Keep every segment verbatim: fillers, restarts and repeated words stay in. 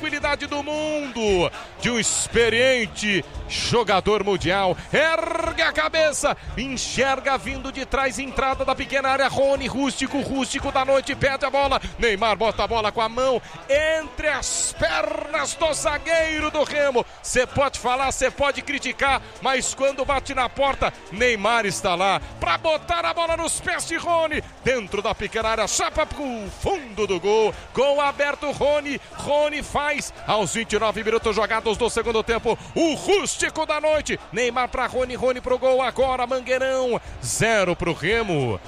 tranquilidade do mundo, de um experiente jogador mundial. Ergue a cabeça, enxerga vindo de trás, entrada da pequena área. Rony, rústico, rústico da noite, perde a bola. Neymar bota a bola com a mão entre as pernas do zagueiro do Remo. Você pode falar, você pode criticar, mas quando bate na porta, Neymar está lá para botar a bola nos pés de Rony, dentro da pequena área, chapa pro fundo do gol. Gol aberto, Rony. Rony faz aos vinte e nove minutos jogados do segundo tempo. O rústico da noite. Neymar para Rony, Rony pro gol agora. Mangueirão, zero pro Remo,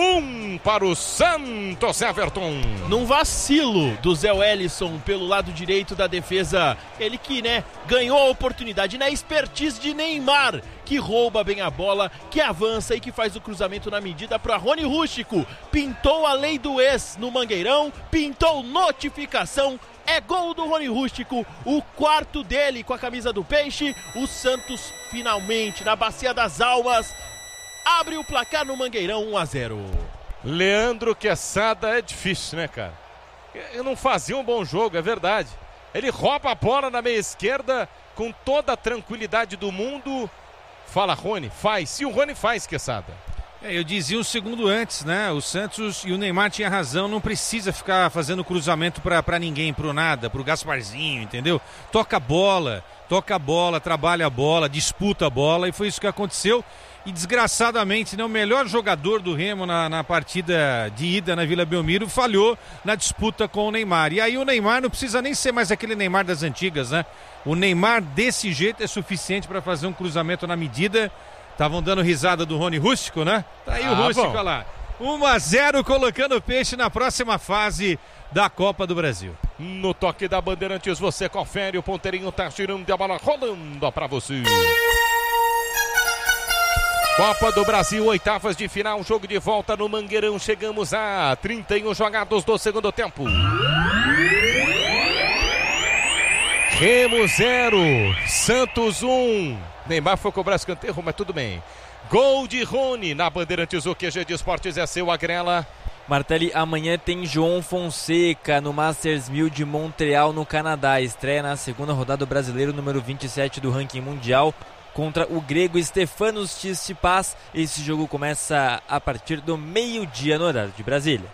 um para o Santos, Everton. Num vacilo do Zé Wellison pelo lado direito da defesa, ele que, né, ganhou a oportunidade na expertise de Neymar, que rouba bem a bola, que avança e que faz o cruzamento na medida para Rony Rústico. Pintou a lei do ex no Mangueirão, pintou notificação. É gol do Rony Rústico, o quarto dele com a camisa do Peixe. O Santos finalmente, na Bacia das Almas, abre o placar no Mangueirão, um a zero. Leandro Quesada é difícil, né, cara? Ele não fazia um bom jogo, é verdade. Ele rouba a bola na meia esquerda com toda a tranquilidade do mundo. Fala, Rony, faz. Se o Rony faz, Quesada. É, eu dizia um segundo antes, né? O Santos e o Neymar tinha razão, não precisa ficar fazendo cruzamento pra, pra ninguém, pro nada, pro Gasparzinho, entendeu? Toca a bola, toca a bola, trabalha a bola, disputa a bola, e foi isso que aconteceu. E desgraçadamente, né, o melhor jogador do Remo na, na partida de ida na Vila Belmiro falhou na disputa com o Neymar. E aí o Neymar não precisa nem ser mais aquele Neymar das antigas, né? O Neymar desse jeito é suficiente para fazer um cruzamento na medida. Estavam dando risada do Rony Rústico, né? Tá aí ah, o Rústico, olha lá. um a zero, colocando o Peixe na próxima fase da Copa do Brasil. No toque da Bandeirantes, você confere, o ponteirinho tá girando e a bola rolando pra você. Copa do Brasil, oitavas de final, jogo de volta no Mangueirão. Chegamos a trinta e um jogados do segundo tempo. Remo zero, Santos um. Neymar foi cobrar escanteio, mas tudo bem. Gol de Rony na Bandeirantes, o Q G de Esportes é seu, Agrela. Martelli, amanhã tem João Fonseca no Masters mil de Montreal, no Canadá. Estreia na segunda rodada do brasileiro, número vinte e sete do ranking mundial, contra o grego Stefanos Tsitsipas. Esse jogo começa a partir do meio-dia no horário de Brasília.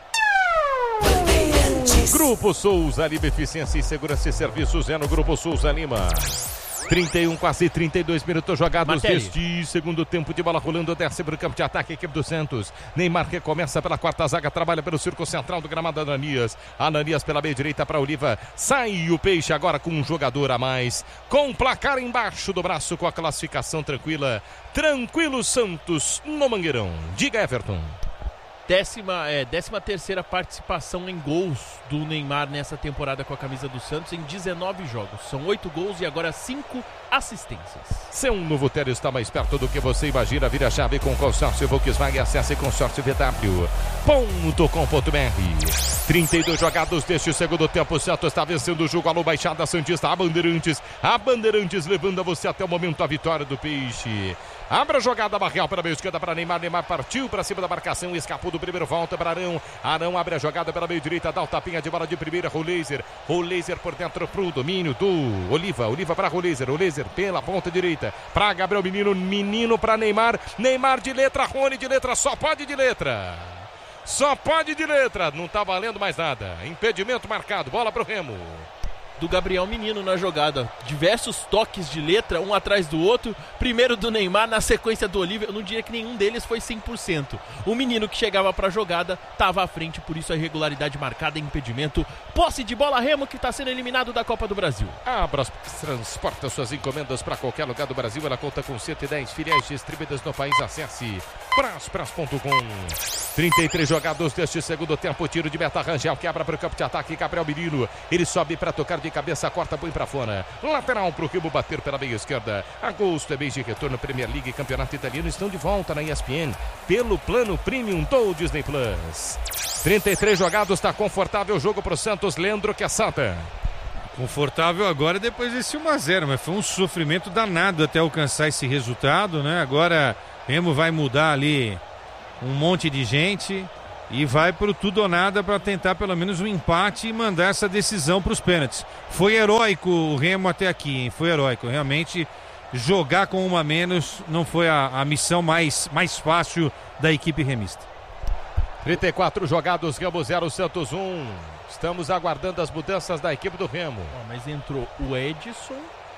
Grupo Souza Lima, eficiência e segurança e serviços é no Grupo Souza Lima. trinta e um, quase trinta e dois minutos jogados Martelli. deste segundo tempo, de bola rolando, desce para o campo de ataque, equipe do Santos. Neymar que começa pela quarta zaga, trabalha pelo círculo central do gramado. Ananias, Ananias pela meia direita para Oliva, sai o Peixe agora com um jogador a mais, com placar embaixo do braço, com a classificação tranquila. Tranquilo Santos no Mangueirão. Diga, Everton. Décima, é, décima terceira participação em gols do Neymar nessa temporada com a camisa do Santos em dezenove jogos. São oito gols e agora cinco assistências. Seu novo Télio está mais perto do que você imagina. Vira a chave com consórcio Volkswagen. Acesse consórcio v w ponto com ponto b r. trinta e dois jogados deste segundo tempo. O Santos está vencendo o jogo. Alô, Baixada Santista, a Bandeirantes. A Bandeirantes levando você até o momento a vitória do Peixe. Abre a jogada, Barreal para a meia esquerda para Neymar. Neymar partiu para cima da marcação, escapou do primeiro, volta para Arão. Arão abre a jogada pela meia direita, dá o tapinha de bola de primeira. Roleiser, Roleiser por dentro para o domínio do Oliva. Oliva para Roleiser, Roleiser pela ponta direita para Gabriel Menino. Menino para Neymar. Neymar de letra, Rony de letra, só pode de letra. Só pode de letra, não tá valendo mais nada. Impedimento marcado, bola para o Remo. Do Gabriel Menino na jogada, diversos toques de letra, um atrás do outro. Primeiro do Neymar, na sequência do Oliva. Eu não diria que nenhum deles foi cem por cento. O menino que chegava para a jogada estava à frente, por isso a irregularidade marcada em impedimento. Posse de bola, Remo, que está sendo eliminado da Copa do Brasil. A Bras transporta suas encomendas para qualquer lugar do Brasil. Ela conta com cento e dez filiais distribuídas no país. Acesse Braspras ponto com. trinta e três jogados deste segundo tempo. Tiro de meta, Rangel quebra para o campo de ataque. Gabriel Menino, ele sobe para tocar de cabeça, corta, põe para fora. Lateral para o Remo bater pela meia esquerda. Agosto é mês de retorno. Premier League e Campeonato Italiano estão de volta na E S P N pelo plano Premium do Disney Plus. trinta e três jogados, está confortável o jogo para o Santos. Leandro Quesada. Confortável agora depois desse um a zero, mas foi um sofrimento danado até alcançar esse resultado, né? Agora Remo vai mudar ali um monte de gente. e vai pro tudo ou nada para tentar pelo menos um empate e mandar essa decisão para os pênaltis. Foi heróico o Remo até aqui, hein? Foi heróico. Realmente, jogar com uma a menos não foi a, a missão mais, mais fácil da equipe remista. trinta e quatro jogados, Remo zero, Santos um. Estamos aguardando as mudanças da equipe do Remo. Ó, mas entrou o Edson.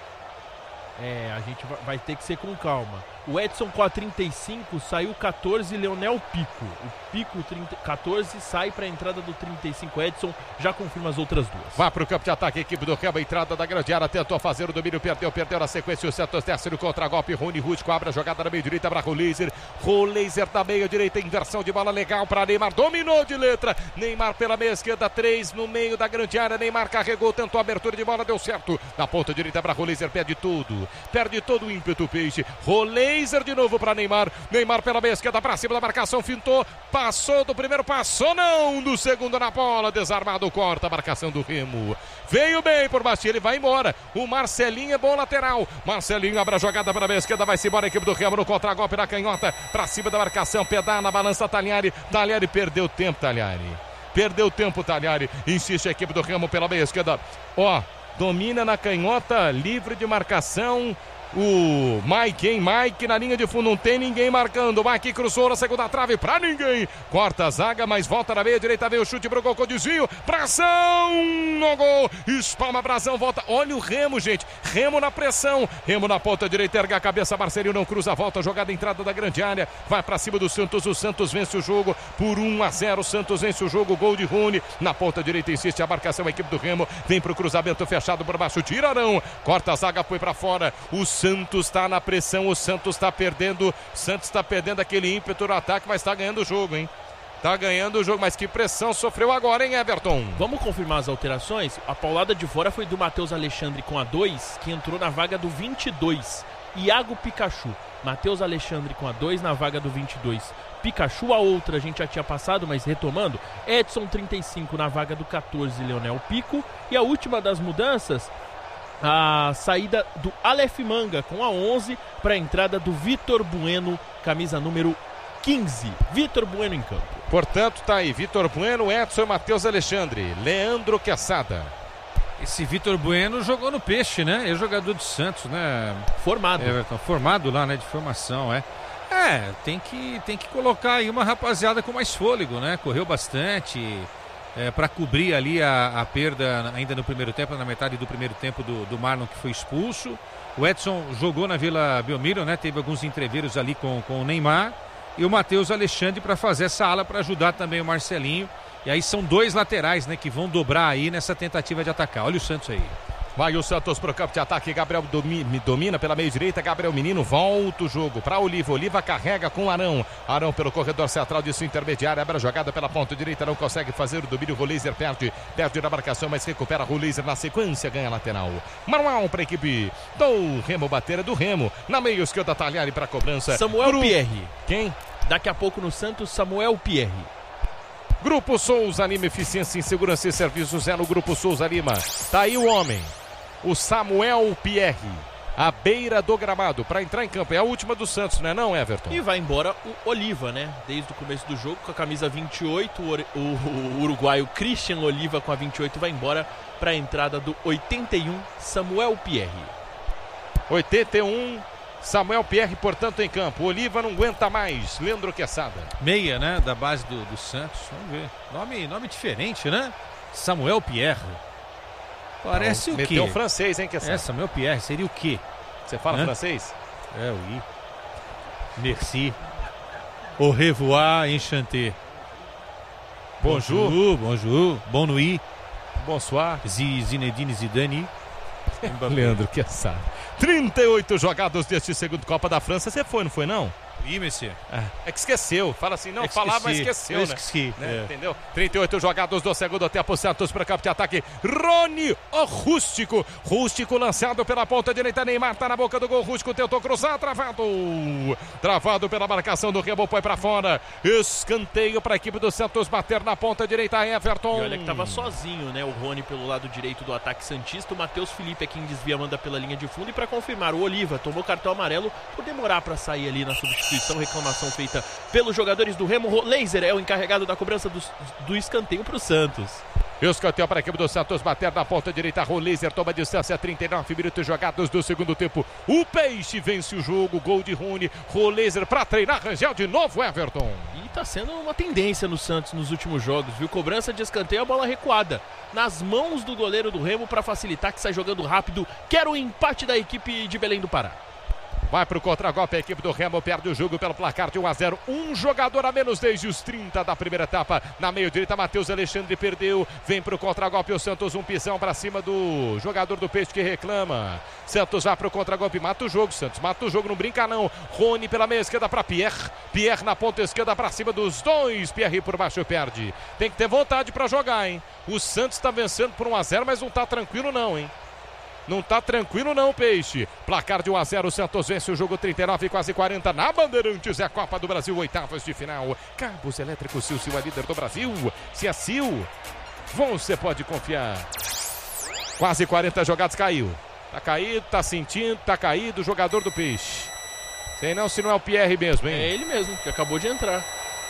É, a gente vai ter que ser com calma. O Edson com a trinta e cinco, saiu quatorze, Leonel Pico. O Pico trinta, quatorze sai para a entrada do trinta e cinco, Edson já confirma as outras duas. Vai para o campo de ataque, a equipe do Remo, entrada da grande área, tentou fazer o domínio, perdeu, perdeu na sequência, o Santos desce no contra-golpe, Rony Rústico abre a jogada na meio-direita para Roleiser, Roleiser da meia-direita, inversão de bola legal para Neymar, dominou de letra, Neymar pela meia esquerda, três no meio da grande área, Neymar carregou, tentou a abertura de bola, deu certo, na ponta direita para Roleiser, perde tudo, perde todo o ímpeto, Peixe, Roleiser de novo para Neymar, Neymar pela meia esquerda, para cima da marcação, fintou, passou do primeiro, passou não, do segundo na bola, desarmado, corta a marcação do Remo, veio bem por baixo, ele vai embora, o Marcelinho é bom lateral, Marcelinho abre a jogada para a meia esquerda, vai-se embora a equipe do Remo no contra-golpe na canhota, para cima da marcação, pedala na balança, Talhari, Talhari perdeu tempo, Talhari, perdeu tempo, Talhari, insiste a equipe do Remo pela meia esquerda, ó, domina na canhota, livre de marcação, o Mike, hein? Mike na linha de fundo, não tem ninguém marcando. Mike cruzou na segunda trave pra ninguém. Corta a zaga, mas volta na meia direita. Vem o chute pro gol com desvio. Pressão no gol. Espalma Brazão, volta. Olha o Remo, gente. Remo na pressão. Remo na ponta direita, erga a cabeça. Marcelinho não cruza, volta. Jogada entrada da grande área. Vai pra cima do Santos. O Santos vence o jogo por um a zero. O Santos vence o jogo. Gol de Rony. Na ponta direita insiste a marcação. A equipe do Remo vem pro cruzamento fechado por baixo. Tirarão. Corta a zaga, foi pra fora. O Santos está na pressão, o Santos está perdendo, o Santos está perdendo aquele ímpeto no ataque, mas está ganhando o jogo, hein? Tá ganhando o jogo, mas que pressão sofreu agora, hein, Everton? Vamos confirmar as alterações? A paulada de fora foi do Matheus Alexandre com a dois, que entrou na vaga do vinte e dois. Iago Pikachu. Matheus Alexandre com a dois na vaga do vinte e dois. Pikachu, a outra a gente já tinha passado, mas retomando, Edson trinta e cinco na vaga do quatorze, Leonel Pico. E a última das mudanças, a saída do Aleph Manga com a onze para a entrada do Vitor Bueno, camisa número quinze. Vitor Bueno em campo. Portanto, tá aí, Vitor Bueno, Edson e Matheus Alexandre. Leandro Quesada. Esse Vitor Bueno jogou no Peixe, né? É jogador do Santos, né? Formado. Everton, formado lá, né? De formação, é. É, tem que, tem que colocar aí uma rapaziada com mais fôlego, né? Correu bastante... É, para cobrir ali a, a perda ainda no primeiro tempo, na metade do primeiro tempo do, do Marlon, que foi expulso. O Edson jogou na Vila Belmiro, né? Teve alguns entreveros ali com, com o Neymar. E o Matheus Alexandre para fazer essa ala para ajudar também o Marcelinho. E aí são dois laterais, né? Que vão dobrar aí nessa tentativa de atacar. Olha o Santos aí. Vai o Santos pro campo de ataque, Gabriel domi, domina pela meia direita, Gabriel Menino volta o jogo para Oliva, Oliva carrega com Arão, Arão pelo corredor central de sua intermediária, abre a jogada pela ponta direita, não consegue fazer o domínio, Roleiser perde, perde na marcação, mas recupera Roleiser na sequência, ganha lateral, manual para a equipe do Remo, bater do Remo, na meia esquerda, Talhari para cobrança, Samuel Gru... Pierre, quem? Daqui a pouco no Santos, Samuel Pierre. Grupo Souza Lima, eficiência em segurança e serviços é no Grupo Souza Lima, tá aí o homem, o Samuel Pierre, à beira do gramado, para entrar em campo. É a última do Santos, não é não, Everton? E vai embora o Oliva, né? Desde o começo do jogo, com a camisa vinte e oito, o, o, o uruguaio Christian Oliva com a vinte e oito vai embora para a entrada do oitenta e um, Samuel Pierre. oitenta e um, Samuel Pierre, portanto, em campo. Oliva não aguenta mais, Leandro Quesada. Meia, né? Da base do, do Santos, vamos ver. Nome, nome diferente, né? Samuel Pierre. Parece não, o quê? Meteu um francês, hein, Quesada? É, Samuel Pierre, seria o quê? Você fala Hã? francês? É, oui. Merci. Au revoir, enchanté. Bonjour. Bonjour, bonjour. Bon nuit. Bonsoir. Zinedine Zidane. Leandro Quesada. trinta e oito jogados deste segundo Copa da França. Você foi, não foi, não? Oui, monsieur. É, é que esqueceu. Fala assim, não, falava, mas esqueceu, eu né? esqueci. né? É. Entendeu? trinta e oito jogados do segundo tempo. Santos para campo de ataque. Rony, o Rústico. Rústico lançado pela ponta direita. Neymar tá na boca do gol. Rústico tentou cruzar. Travado. Travado pela marcação do Remo. Põe para fora. Escanteio para a equipe do Santos bater na ponta direita. Everton. E olha que tava sozinho, né? O Rony pelo lado direito do ataque santista. O Matheus Felipe é quem desvia, manda pela linha de fundo. E para confirmar, o Oliva tomou cartão amarelo por demorar para sair ali na substituição substituição, reclamação feita pelos jogadores do Remo. Roleiser é o encarregado da cobrança do, do escanteio para o Santos. E o escanteio para a equipe do Santos bater na ponta direita. Roleiser toma distância, trinta e nove minutos jogados do segundo tempo. O Peixe vence o jogo, gol de Rony. Roleiser para treinar, Rangel de novo, Everton. E tá sendo uma tendência no Santos nos últimos jogos, viu? Cobrança de escanteio, a bola recuada nas mãos do goleiro do Remo para facilitar, que sai jogando rápido. Quer o empate da equipe de Belém do Pará. Vai pro contragolpe, a equipe do Remo perde o jogo pelo placar de um a zero. Um jogador a menos desde os trinta da primeira etapa. Na meio-direita, Matheus Alexandre perdeu. Vem pro contragolpe o Santos, um pisão pra cima do jogador do Peixe que reclama. Santos vai pro contragolpe, mata o jogo, Santos. Mata o jogo, não brinca não. Rony pela meia esquerda pra Pierre. Pierre na ponta esquerda pra cima dos dois. Pierre por baixo perde. Tem que ter vontade pra jogar, hein? O Santos tá vencendo por um a zero, mas não tá tranquilo não, hein? Não tá tranquilo não, Peixe. Placar de um a zero, o Santos vence o jogo trinta e nove, quase quarenta na Bandeirantes. É a Copa do Brasil, oitavas de final. Cabos elétricos Sil, Sil é líder do Brasil. Se é Sil, você pode confiar. Quase quarenta jogados, caiu. Tá caído, tá sentindo, tá caído o jogador do Peixe. Sei não se não é o Pierre mesmo, hein? É ele mesmo, que acabou de entrar.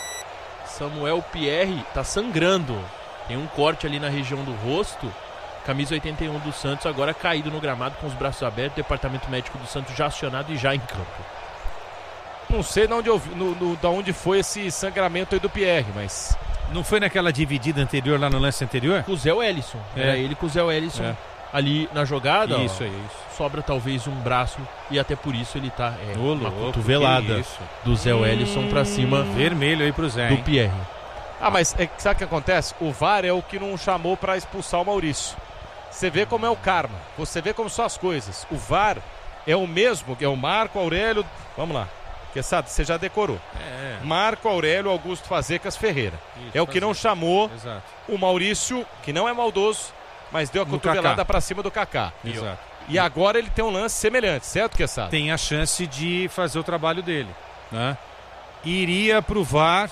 Samuel Pierre tá sangrando. Tem um corte ali na região do rosto. Camisa oitenta e um do Santos, agora caído no gramado com os braços abertos. Departamento médico do Santos já acionado e já em campo. Não sei de onde, eu, no, no, de onde foi esse sangramento aí do Pierre, mas... Não foi naquela dividida anterior, lá no lance anterior? Com o Zé Wellison. É. Era ele com o Zé Wellison É. ali na jogada. Isso ó, aí, isso. Sobra talvez um braço e até por isso ele tá... É, Ô, uma louco, cotovelada que isso. do Zé Wellison pra cima Vermelho aí pro Zé, do hein? Pierre. Ah, mas é, sabe o que acontece? O V A R é o que não chamou pra expulsar o Maurício. Você vê como é o karma, você vê como são as coisas. O V A R é o mesmo, que é o Marco Aurélio, vamos lá, que sabe, você já decorou. É. Marco Aurélio Augusto Fazecas Ferreira. Isso, É o que não Fazecas. chamou Exato. o Maurício, que não é maldoso, mas deu a No cotovelada Kaká. pra cima do Kaká. Exato. E agora ele tem um lance semelhante, certo, Quesada? Tem a chance de fazer o trabalho dele, né? Iria pro V A R,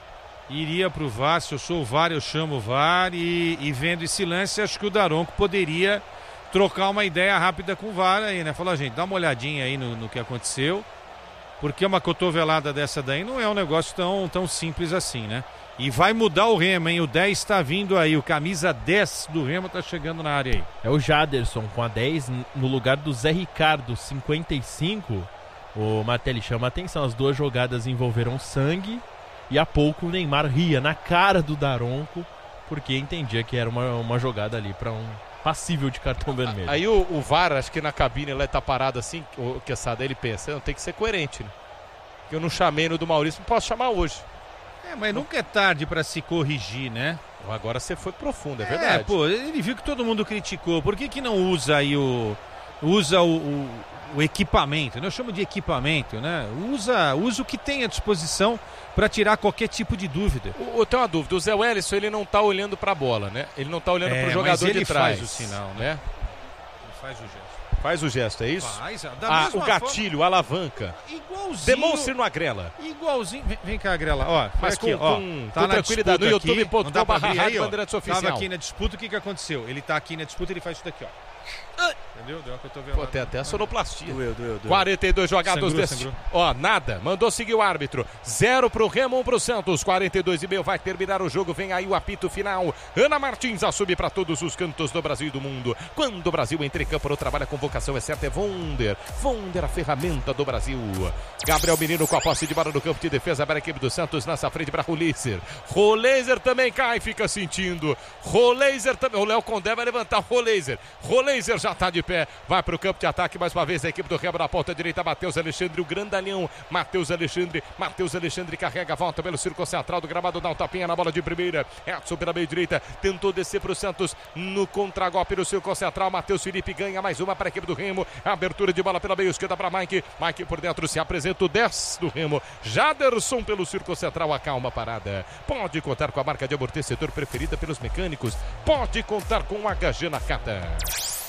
iria pro V A R, se eu sou o V A R, eu chamo o V A R e, e vendo esse lance, acho que o Daronco poderia trocar uma ideia rápida com o V A R aí, né? Falar, gente, dá uma olhadinha aí no, no que aconteceu, porque uma cotovelada dessa daí não é um negócio tão, tão simples assim, né? E vai mudar o Remo, hein? O dez está vindo aí, o camisa dez do Remo tá chegando na área aí. É o Jaderson com a dez no lugar do Zé Ricardo, cinquenta e cinco. O Martelli chama a atenção, as duas jogadas envolveram sangue e há pouco o Neymar ria na cara do Daronco porque entendia que era uma, uma jogada ali para um passível de cartão vermelho. Aí o, o V A R, acho que na cabine ele tá parado assim, o Quesada, ele pensa, não tem que ser coerente, né? Que eu não chamei no do Maurício, não posso chamar hoje. É, mas nunca é tarde para se corrigir, né? Agora você foi profundo, é É, verdade. pô, ele viu que todo mundo criticou. Por que que não usa aí o... Usa o, o, o equipamento, né? Eu chamo de equipamento, né? Usa, usa o que tem à disposição para tirar qualquer tipo de dúvida. Eu tenho uma dúvida, o Zé Wellison, ele não tá olhando pra bola, né? Ele não tá olhando É, pro mas jogador ele de trás. faz o sinal, né? né? Ele faz o gesto. Faz o gesto, é isso? Faz, da Ah, mesma o gatilho, a alavanca. forma, igualzinho. Demonstre no Agrela. Igualzinho. Vem, vem cá, Grela. Ó, Mas aqui, com- ó. com- Tá com na tranquilidade, no disputa aqui, youtube ponto com não dá pra barra abrir Rádio aí, ó. Bandeirantes Oficial. Tava aqui na disputa, o que que aconteceu? Ele tá aqui na disputa, ele faz isso daqui, ó. Entendeu? Deu uma cotovelada. Pô, tem até a sonoplastia. Doeu, doeu, doeu. quarenta e dois jogados Sangrou, desse. sangrou. Ó, nada. Mandou seguir o árbitro. Zero pro Remo, um pro Santos. quarenta e dois e meio vai terminar o jogo. Vem aí o apito final. Ana Martins assume para todos os cantos do Brasil e do mundo. Quando o Brasil entra em campo no trabalho, a convocação é certa. É Wonder. Wonder, a ferramenta do Brasil. Gabriel Menino com a posse de bola no campo de defesa para a equipe do Santos. Nessa frente para Roleiser. Roleiser também cai, fica sentindo. Roleiser também. O Léo Condé vai levantar o Roleiser. Roleiser já tá de pé. Vai pro campo de ataque mais uma vez a equipe do Remo na ponta direita. Matheus Alexandre, o grandalhão. Matheus Alexandre. Matheus Alexandre carrega a volta pelo círculo central do gramado. Dá um tapinha na bola de primeira. Edson pela meio direita. Tentou descer pro Santos no contragolpe no círculo central. Matheus Felipe ganha mais uma para a equipe do Remo. Abertura de bola pela meio esquerda para Mike. Mike por dentro se apresenta o dez do Remo. Jaderson pelo círculo central. Acalma a parada. Pode contar com a marca de amortecedor preferida pelos mecânicos. Pode contar com o H G Nakata.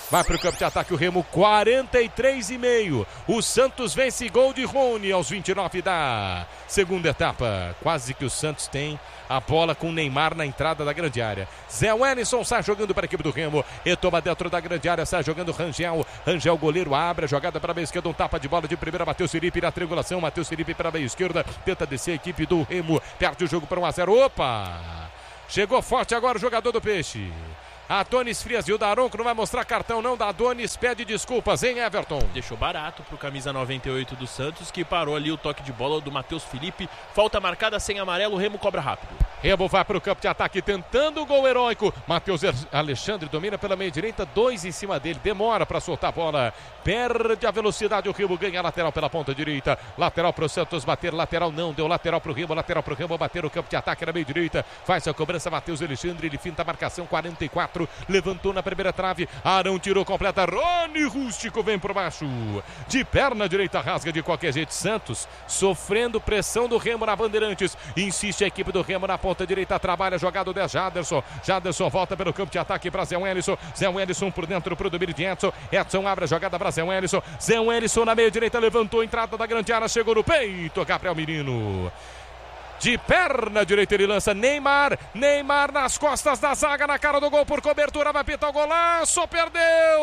Vai para o campo de ataque o Remo, quarenta e três e meio. O Santos vence, gol de Rony aos vinte e nove da segunda etapa. Quase que o Santos tem a bola com o Neymar na entrada da grande área. Zé Wellison sai jogando para a equipe do Remo. E toma dentro da grande área, sai jogando Rangel. Rangel, goleiro, abre a jogada para a meia esquerda. Um tapa de bola de primeira. Matheus Felipe na triangulação. Matheus Felipe para a meia esquerda. Tenta descer a equipe do Remo. Perde o jogo para um a zero. Opa! Chegou forte agora o jogador do Peixe. Adonis Frias e o Daronco não vai mostrar cartão não, da Adonis pede desculpas, hein, Everton? Deixou barato pro camisa noventa e oito do Santos, que parou ali o toque de bola do Matheus Felipe. Falta marcada sem amarelo, o Remo cobra rápido. Remo vai pro campo de ataque tentando o gol heróico. Matheus Alexandre domina pela meia direita, dois em cima dele, demora para soltar a bola. Perde a velocidade, o Remo ganha a lateral pela ponta direita. Lateral pro Santos bater, lateral não, deu lateral pro Remo, lateral pro Remo bater o campo de ataque na meia direita. Faz a cobrança, Matheus Alexandre, ele finta a marcação, quarenta e quatro. Levantou na primeira trave, Arão tirou completa, Rony Rústico vem por baixo, de perna direita, rasga de qualquer jeito. Santos sofrendo pressão do Remo na Bandeirantes, insiste a equipe do Remo na ponta direita, trabalha, jogado dez, Jaderson, Jaderson volta pelo campo de ataque para Zé Wellison, Zé Wellison por dentro pro domínio de Edson, Edson abre a jogada para Zé Wellison, Zé Wellison na meia direita, levantou, entrada da grande área, chegou no peito, Gabriel Menino. De perna direita ele lança Neymar, Neymar nas costas da zaga, na cara do gol por cobertura, vai pitar o golaço, perdeu!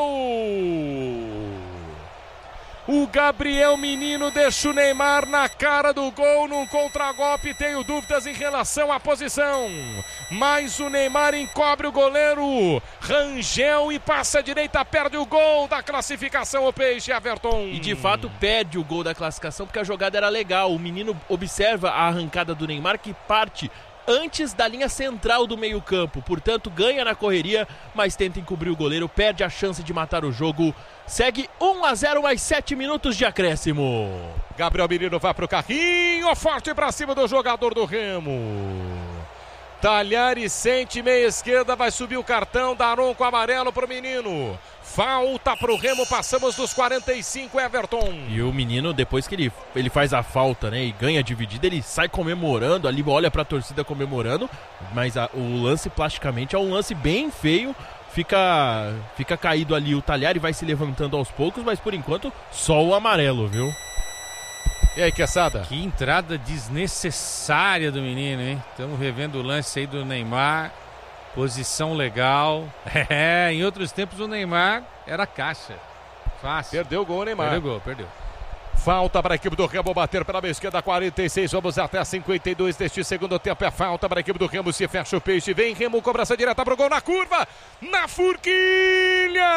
O Gabriel Menino deixa o Neymar na cara do gol num contragolpe, tenho dúvidas em relação à posição, mas o Neymar encobre o goleiro Rangel e passa a direita, perde o gol da classificação, o Peixe, Everton. E de fato perde o gol da classificação porque a jogada era legal, o menino observa a arrancada do Neymar que parte antes da linha central do meio campo, portanto ganha na correria, mas tenta encobrir o goleiro, perde a chance de matar o jogo. Segue um a zero, mais sete minutos de acréscimo. Gabriel Menino vai pro carrinho, forte pra cima do jogador do Remo. Talhares sente, meia esquerda, vai subir o cartão, Daronco amarelo pro Menino. Falta pro Remo, passamos dos quarenta e cinco, Everton. E o Menino, depois que ele, ele faz a falta, né, e ganha a dividida, ele sai comemorando, ali olha pra torcida comemorando, mas a, o lance plasticamente é um lance bem feio. Fica, fica caído ali o Talhari, vai se levantando aos poucos, mas por enquanto só o amarelo, viu? E aí, Quesada? Que entrada desnecessária do menino, hein? Estamos revendo o lance aí do Neymar. Posição legal. É, em outros tempos o Neymar era caixa. Fácil. Perdeu o gol, Neymar. Perdeu o gol, perdeu. Falta para a equipe do Remo bater pela meia esquerda, quarenta e seis, vamos até cinquenta e dois deste segundo tempo, é falta para a equipe do Remo, se fecha o Peixe, vem Remo, cobrança direta para o gol na curva, na forquilha!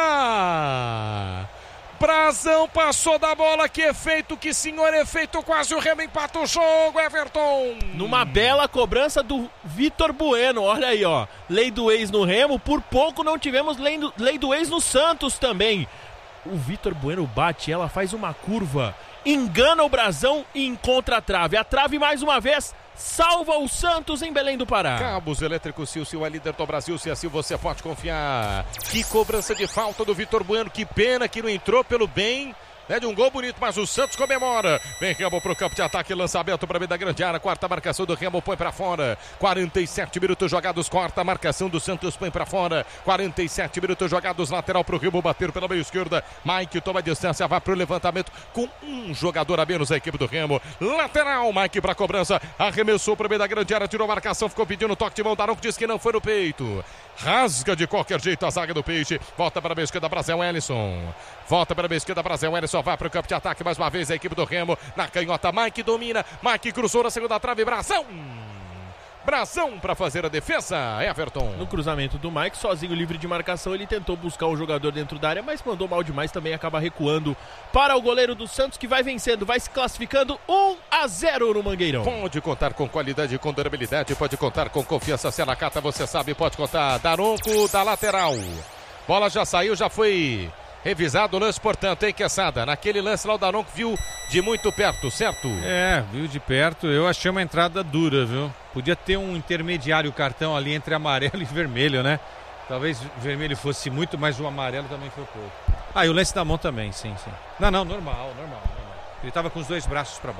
Brazão passou da bola, que efeito, que senhor efeito, quase o Remo empata o jogo, Everton! Numa bela cobrança do Vitor Bueno, olha aí, ó, lei do ex no Remo, por pouco não tivemos lei do, lei do ex no Santos também. O Vitor Bueno bate, ela faz uma curva, engana o Brazão e encontra a trave. A trave mais uma vez salva o Santos em Belém do Pará. Cabos Elétricos Silcio é líder do Brasil, se assim você pode confiar. Que cobrança de falta do Vitor Bueno, que pena que não entrou pelo bem, né, de um gol bonito, mas o Santos comemora. Vem Remo pro campo de ataque, lançamento para meio da grande área, quarta marcação do Remo, põe para fora. quarenta e sete minutos jogados, quarta marcação do Santos, põe para fora. quarenta e sete minutos jogados, lateral pro Remo bater pela meia esquerda. Mike toma distância, vai pro levantamento com um jogador a menos a equipe do Remo. Lateral, Mike pra cobrança, arremessou pro meio da grande área, tirou a marcação, ficou pedindo toque de mão, Daronco diz que não foi no peito. Rasga de qualquer jeito a zaga do Peixe, volta para a meia esquerda, Brasil Wellison. Volta para a meia esquerda, Brasil Wellison vai para o campo de ataque mais uma vez a equipe do Remo, na canhota, Mike domina, Mike cruzou na segunda trave, Brazão! Brazão para fazer a defesa, Everton. No cruzamento do Mike, sozinho livre de marcação, ele tentou buscar o jogador dentro da área, mas mandou mal demais, também acaba recuando para o goleiro do Santos, que vai vencendo, vai se classificando um a zero no Mangueirão. Pode contar com qualidade, com durabilidade, pode contar com confiança, se ela cata, você sabe, pode contar. Daronco da lateral, bola já saiu, já foi revisado o lance, portanto, hein, Quesada? Naquele lance lá o Daronco viu de muito perto, certo? É, viu de perto, eu achei uma entrada dura, viu? Podia ter um intermediário cartão ali entre amarelo e vermelho, né? Talvez vermelho fosse muito, mas o amarelo também foi pouco. Ah, e o lance da mão também, sim, sim. Não, não, normal, normal, normal. Ele estava com os dois braços para baixo.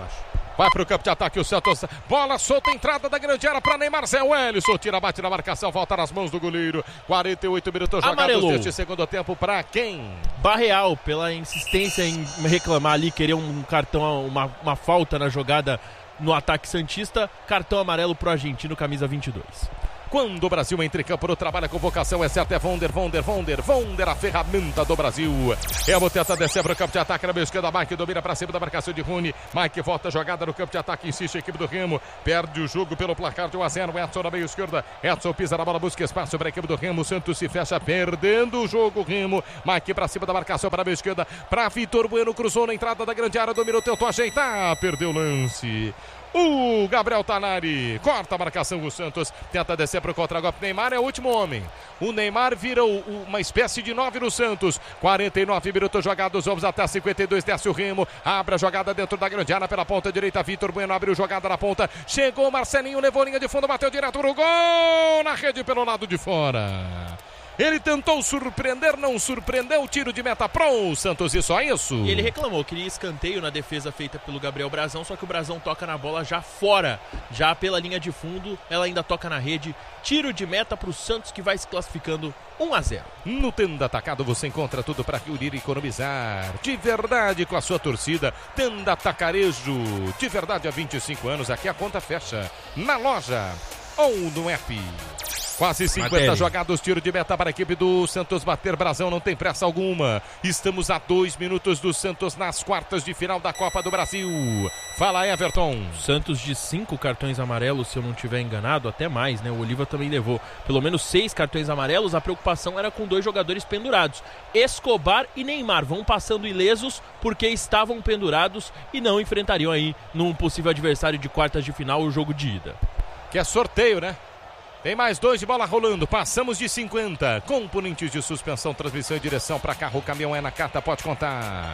Vai pro campo de ataque o Santos. Bola solta, entrada da grande área para Neymar. Zé Wellison tira, bate na marcação, volta nas mãos do goleiro. quarenta e oito minutos jogados neste segundo tempo para quem? Barreal, pela insistência em reclamar ali, querer um cartão, uma, uma falta na jogada no ataque santista. Cartão amarelo pro argentino, camisa vinte e dois. Quando o Brasil entra em campo no trabalho, a convocação é certa, é Vonder, Vonder, Vonder, Vonder, a ferramenta do Brasil. É o tenta descer para o campo de ataque, na meia esquerda, Mike domina para cima da marcação de Rony. Mike volta a jogada no campo de ataque, insiste a equipe do Remo, perde o jogo pelo placar de um a zero. Edson na meia esquerda, Edson pisa na bola, busca espaço para a equipe do Remo. Santos se fecha, perdendo o jogo. Remo, Mike para cima da marcação, para a meia esquerda, para Vitor Bueno, cruzou na entrada da grande área, dominou, tentou ajeitar, perdeu o lance. O Gabriel Tanari corta a marcação, o Santos tenta descer para o contra-golpe. Neymar é o último homem. O Neymar vira o, o, uma espécie de nove no Santos. quarenta e nove minutos jogados, vamos até cinquenta e dois. Desce o Remo, abre a jogada dentro da grande área pela ponta direita. Vitor Bueno abriu jogada na ponta. Chegou o Marcelinho, levou linha de fundo, bateu direto no gol. Na rede pelo lado de fora. Ele tentou surpreender, não surpreendeu, tiro de meta pro Santos e só isso. E ele reclamou, queria escanteio na defesa feita pelo Gabriel Brazão, só que o Brazão toca na bola já fora, já pela linha de fundo, ela ainda toca na rede. Tiro de meta pro Santos, que vai se classificando um a zero. No Tenda Atacado você encontra tudo para reunir e economizar. De verdade com a sua torcida. Tenda Atacarejo, de verdade há vinte e cinco anos, aqui a conta fecha. Na loja ou no app. Quase cinquenta Matéria. Jogados, tiro de meta para a equipe do Santos bater. Brazão não tem pressa alguma. Estamos a dois minutos do Santos nas quartas de final da Copa do Brasil. Fala, Everton. Santos de cinco cartões amarelos, se eu não estiver enganado, até mais, né? O Oliva também levou pelo menos seis cartões amarelos. A preocupação era com dois jogadores pendurados. Escobar e Neymar vão passando ilesos porque estavam pendurados e não enfrentariam aí num possível adversário de quartas de final o jogo de ida. Que é sorteio, né? Tem mais dois de bola rolando, passamos de cinquenta. Componentes de suspensão, transmissão e direção para carro, caminhão é na carta, pode contar.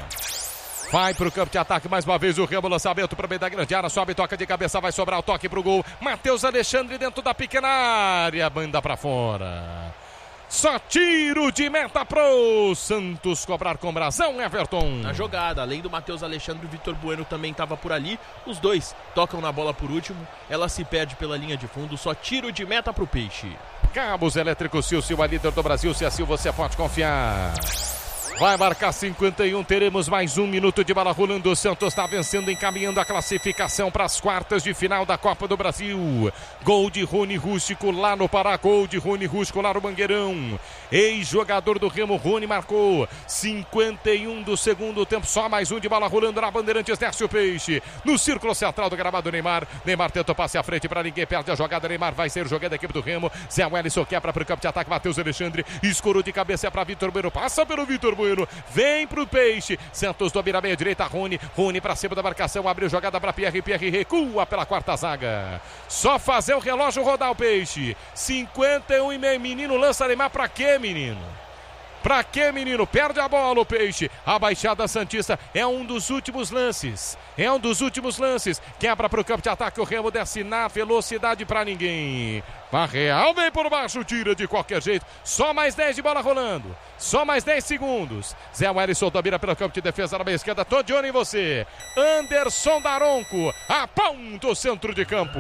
Vai pro campo de ataque mais uma vez o Remo, lançamento para o meio da grande área, sobe, toca de cabeça, vai sobrar o toque pro gol. Matheus Alexandre dentro da pequena área, banda para fora. Só tiro de meta pro Santos cobrar com Brazão, Everton. Na jogada, além do Matheus Alexandre, o Vitor Bueno também estava por ali. Os dois tocam na bola por último. Ela se perde pela linha de fundo. Só tiro de meta pro Peixe. Cabos Elétricos Sil, Sil, a líder do Brasil. Se assim você pode confiar. Vai marcar cinquenta e um, teremos mais um minuto de bola rolando. O Santos está vencendo, encaminhando a classificação para as quartas de final da Copa do Brasil. Gol de Rony Rústico lá no Pará, gol de Rony Rústico lá no Mangueirão. Ex-jogador do Remo, Rony marcou cinquenta e um do segundo tempo. Só mais um de bola rolando na Bandeirantes, desce o Peixe. No círculo central do gramado, Neymar. Neymar tenta o passe à frente para ninguém, perde a jogada. Neymar vai ser jogando a equipe do Remo. Zé Wellison quebra para o campo de ataque, Matheus Alexandre. Escorou de cabeça para Vitor Bueno, passa pelo Vitor Bueno. Vem pro Peixe, Santos domina a meia direita, Rony, Rony pra cima da marcação, abriu jogada pra Pierre, Pierre recua pela quarta zaga, só fazer o relógio rodar o Peixe, cinquenta e um e meio, menino lança Neymar pra quê, menino? Pra quê, menino? Perde a bola o Peixe. A Baixada Santista é um dos últimos lances. É um dos últimos lances. Quebra pro campo de ataque. O Remo desce na velocidade pra ninguém. Barreal vem por baixo, tira de qualquer jeito. Só mais dez de bola rolando. Só mais dez segundos. Zé Wellison domina pelo campo de defesa na meia esquerda. Tô de olho em você. Anderson Daronco aponta o centro de campo.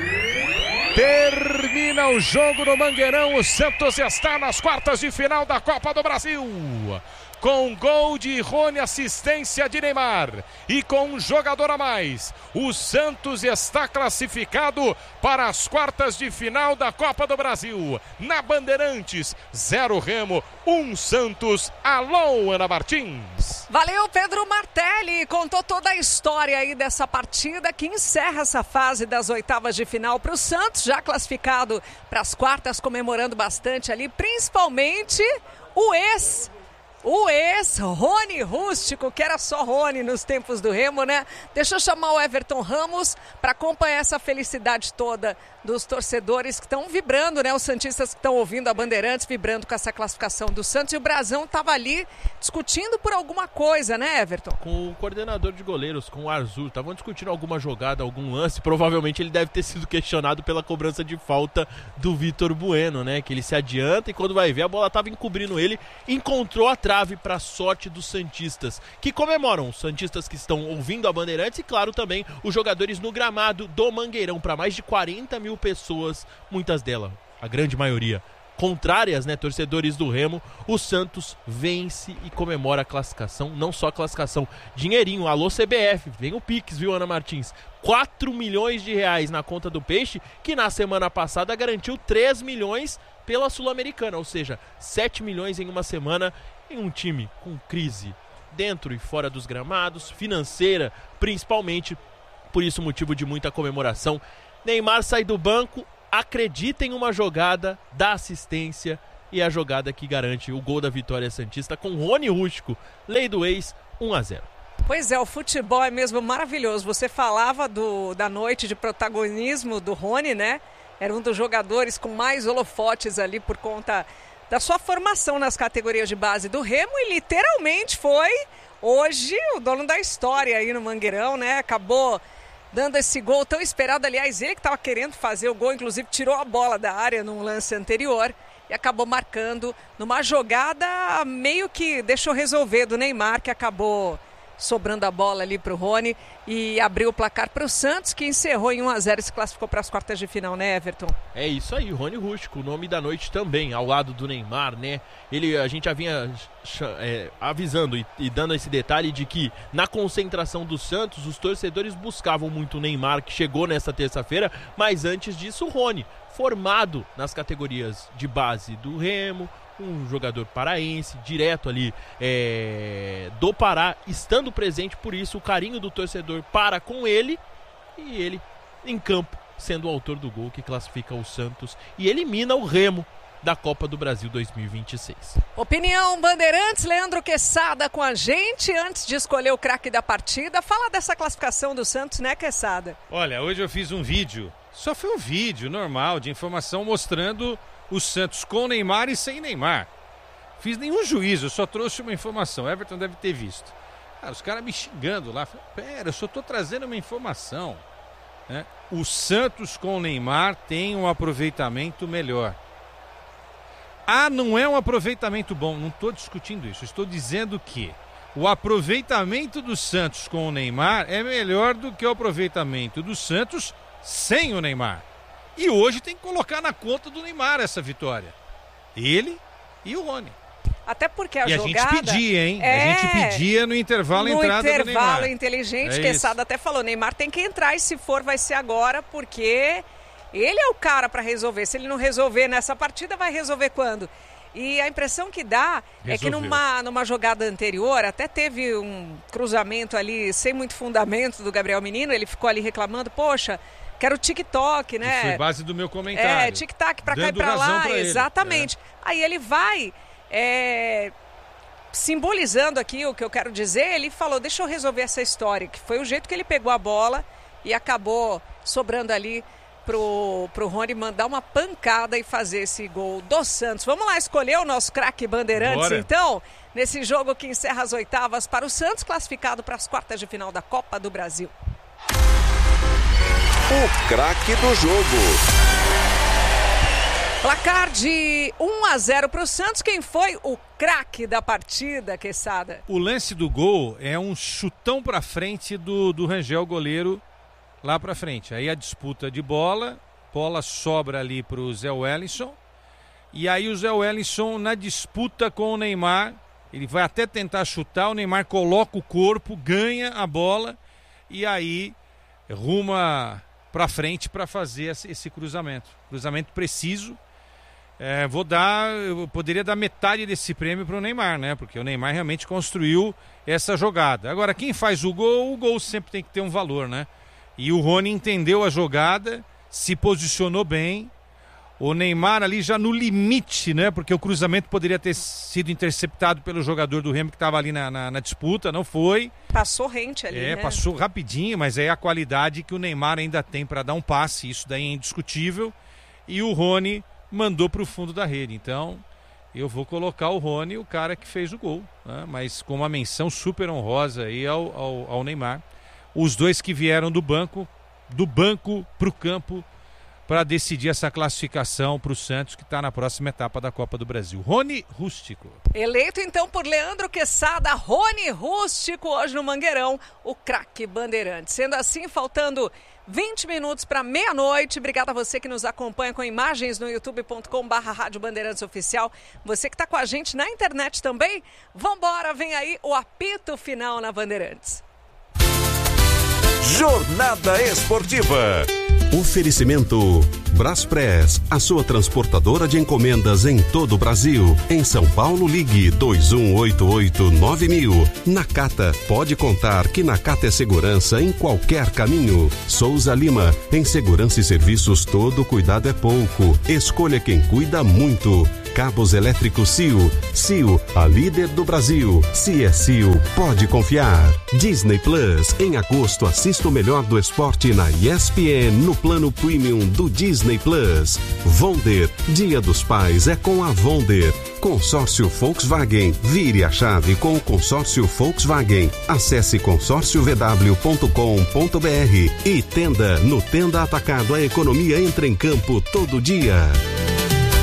Termina o jogo no Mangueirão. O Santos está nas quartas de final da Copa do Brasil. Com gol de Rony, assistência de Neymar e com um jogador a mais, o Santos está classificado para as quartas de final da Copa do Brasil. Na Bandeirantes, zero Remo, um Santos. Alô, Ana Martins. Valeu, Pedro Martelli. Contou toda a história aí dessa partida que encerra essa fase das oitavas de final para o Santos, já classificado para as quartas, comemorando bastante ali, principalmente o ex O ex-Rony Rústico, que era só Rony nos tempos do Remo, né? Deixa eu chamar o Everton Ramos para acompanhar essa felicidade toda dos torcedores que estão vibrando, né? Os santistas que estão ouvindo a Bandeirantes, vibrando com essa classificação do Santos. E o Brazão estava ali discutindo por alguma coisa, né, Everton? Com o coordenador de goleiros, com o Arthur. Estavam discutindo alguma jogada, algum lance. Provavelmente ele deve ter sido questionado pela cobrança de falta do Vitor Bueno, né? Que ele se adianta e quando vai ver a bola estava encobrindo ele. Encontrou atrás chave para a sorte dos santistas, que comemoram, os santistas que estão ouvindo a Bandeirantes e, claro, também os jogadores no gramado do Mangueirão, para mais de quarenta mil pessoas, muitas delas, a grande maioria, contrárias, né, torcedores do Remo. O Santos vence e comemora a classificação, não só a classificação, dinheirinho, alô C B F, vem o Pix, viu, Ana Martins? quatro milhões de reais na conta do Peixe, que na semana passada garantiu três milhões pela Sul-Americana, ou seja, sete milhões em uma semana, em um time com crise dentro e fora dos gramados, financeira principalmente, por isso motivo de muita comemoração. Neymar sai do banco, acredita em uma jogada, dá assistência, e a jogada que garante o gol da vitória santista com Rony Rústico, lei do ex, um a zero. Pois é, o futebol é mesmo maravilhoso. Você falava do, da noite de protagonismo do Rony, né? Era um dos jogadores com mais holofotes ali por conta da sua formação nas categorias de base do Remo, e literalmente foi hoje o dono da história aí no Mangueirão, né? Acabou dando esse gol tão esperado. Aliás, ele que estava querendo fazer o gol, inclusive tirou a bola da área num lance anterior e acabou marcando numa jogada meio que deixou resolver do Neymar, que acabou sobrando a bola ali para o Rony e abriu o placar para o Santos, que encerrou em um a zero e se classificou para as quartas de final, né, Everton? É isso aí, Rony Rústico, o nome da noite também, ao lado do Neymar, né? Ele, a gente já vinha é, avisando e, e dando esse detalhe de que na concentração do Santos, os torcedores buscavam muito o Neymar, que chegou nesta terça-feira, mas antes disso o Rony, formado nas categorias de base do Remo, um jogador paraense, direto ali é, do Pará, estando presente, por isso o carinho do torcedor para com ele, e ele em campo, sendo o autor do gol que classifica o Santos e elimina o Remo da Copa do Brasil dois mil e vinte e seis. Opinião Bandeirantes, Leandro Quesada com a gente, antes de escolher o craque da partida. Fala dessa classificação do Santos, né, Quesada? Olha, hoje eu fiz um vídeo, só foi um vídeo normal de informação mostrando o Santos com Neymar e sem Neymar. Fiz nenhum juízo, eu só trouxe uma informação. Everton deve ter visto. Cara, os caras me xingando lá. Pera, eu só tô trazendo uma informação. Né? O Santos com Neymar tem um aproveitamento melhor. Ah, não é um aproveitamento bom. Não estou discutindo isso. Estou dizendo que o aproveitamento do Santos com o Neymar é melhor do que o aproveitamento do Santos sem o Neymar. E hoje tem que colocar na conta do Neymar essa vitória. Ele e o Rony. Até porque a e jogada... E a gente pedia, hein? É... A gente pedia no intervalo a entrada do Neymar. No intervalo inteligente, é Quesada até falou, Neymar tem que entrar e se for vai ser agora, porque ele é o cara para resolver. Se ele não resolver nessa partida, vai resolver quando? E a impressão que dá Resolveu. é que numa, numa jogada anterior, até teve um cruzamento ali sem muito fundamento do Gabriel Menino, ele ficou ali reclamando, poxa... Que era o TikTok, né? Isso foi base do meu comentário. É, tic-tac pra cá e pra lá, pra exatamente. Ele. É. Aí ele vai, é, simbolizando aqui o que eu quero dizer, ele falou, deixa eu resolver essa história, que foi o jeito que ele pegou a bola e acabou sobrando ali pro, pro Rony mandar uma pancada e fazer esse gol do Santos. Vamos lá escolher o nosso craque Bandeirantes, Bora. então, nesse jogo que encerra as oitavas para o Santos, classificado para as quartas de final da Copa do Brasil. O craque do jogo. Placar de um a zero para o Santos. Quem foi o craque da partida, Quesada? O lance do gol é um chutão para frente do, do Rangel, goleiro, lá para frente. Aí a disputa de bola, bola sobra ali para o Zé Wellington. E aí o Zé Wellington na disputa com o Neymar, ele vai até tentar chutar, o Neymar coloca o corpo, ganha a bola e aí ruma para frente para fazer esse, esse cruzamento. Cruzamento preciso. É, vou dar, eu poderia dar metade desse prêmio para o Neymar, né? Porque o Neymar realmente construiu essa jogada. Agora, quem faz o gol, o gol sempre tem que ter um valor, né? E o Rony entendeu a jogada, se posicionou bem. O Neymar ali já no limite, né? Porque o cruzamento poderia ter sido interceptado pelo jogador do Remo que estava ali na, na, na disputa, não foi. Passou rente ali, É, né? passou rapidinho, mas é a qualidade que o Neymar ainda tem para dar um passe, isso daí é indiscutível. E o Rony mandou para o fundo da rede. Então, eu vou colocar o Rony, o cara que fez o gol, né? Mas com uma menção super honrosa aí ao, ao, ao Neymar. Os dois que vieram do banco, do banco para o campo, para decidir essa classificação para o Santos, que está na próxima etapa da Copa do Brasil. Rony Rústico. Eleito então por Leandro Quesada, Rony Rústico, hoje no Mangueirão, o craque bandeirante. Sendo assim, faltando vinte minutos para meia-noite. Obrigada a você que nos acompanha com imagens no youtube ponto com barra Rádio Bandeirantes Oficial. Você que está com a gente na internet também. Vambora, vem aí o apito final na Bandeirantes. Jornada Esportiva. Oferecimento Braspress, a sua transportadora de encomendas em todo o Brasil. Em São Paulo, ligue dois um oito oito nove mil. Nakata, pode contar que Nakata é segurança em qualquer caminho. Souza Lima, em segurança e serviços todo cuidado é pouco. Escolha quem cuida muito. Cabos elétricos C I O. C I O, a líder do Brasil. Se é C I O, pode confiar. Disney Plus, em agosto assista o melhor do esporte na E S P N no plano premium do Disney Plus. Vonder, Dia dos Pais é com a Vonder. Consórcio Volkswagen, vire a chave com o consórcio Volkswagen. Acesse consórcio v w ponto com ponto b r e Tenda, no Tenda Atacado a economia entra em campo todo dia.